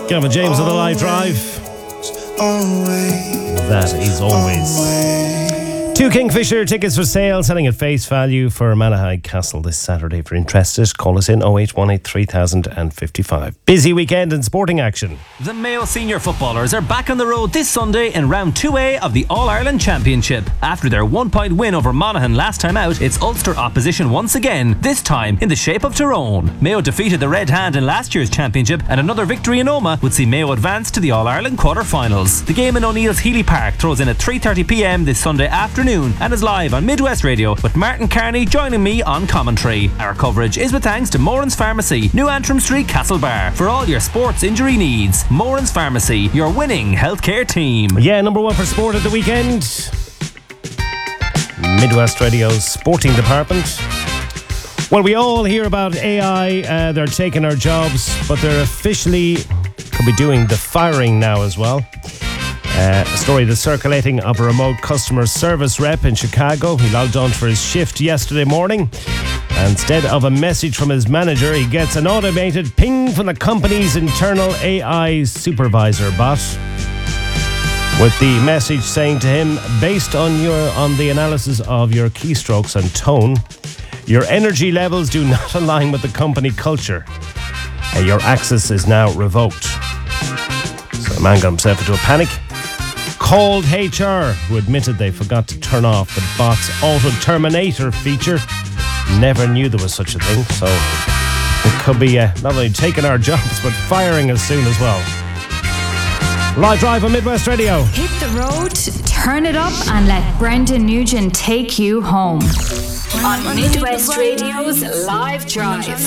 Gavin James of the Live Drive. That is always. 2 Kingfisher tickets for sale, selling at face value for Malahide Castle this Saturday. If you're interested, call us in 0818 3055. Busy weekend in sporting action. The Mayo senior footballers are back on the road this Sunday in round 2A of the All-Ireland Championship. After their 1-point win over Monaghan last time out, it's Ulster opposition once again, this time in the shape of Tyrone. Mayo defeated the Red Hand in last year's championship, and another victory in Omagh would see Mayo advance to the All-Ireland quarter-finals. The game in O'Neill's Healy Park throws in at 3:30pm this Sunday afternoon and is live on Midwest Radio, with Martin Carney joining me on commentary. Our coverage is with thanks to Moran's Pharmacy, New Antrim Street, Castlebar, for all your sports injury needs. Moran's Pharmacy, your winning healthcare team. Yeah, number one for sport at the weekend. Midwest Radio's sporting department. Well, we all hear about AI, they're taking our jobs, but they're officially could be doing the firing now as well. A story that's circulating of a remote customer service rep in Chicago. He logged on for his shift yesterday morning. Instead of a message from his manager, he gets an automated ping from the company's internal AI supervisor bot, with the message saying to him, based on the analysis of your keystrokes and tone, your energy levels do not align with the company culture. Your access is now revoked. So the man got himself into a panic. Called HR, who admitted they forgot to turn off the bot's auto-terminator feature. Never knew there was such a thing, so it could be not only taking our jobs, but firing us soon as well. Live Drive on Midwest Radio. Hit the road, turn it up, and let Brendan Nugent take you home. On Midwest Radio's Live Drive.